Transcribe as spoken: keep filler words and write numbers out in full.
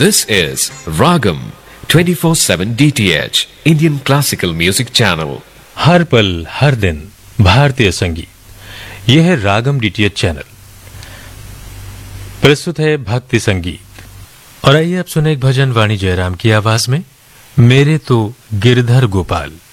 This is Ragam twenty-four seven D T H Indian Classical Music Channel. हर पल हर दिन भारतीय संगीत। यह है रागम डीटीएच चैनल। प्रस्तुत है भक्ति संगीत। और आइए आप सुने एक भजन वाणी जयराम की आवाज में, मेरे तो गिरधर गोपाल।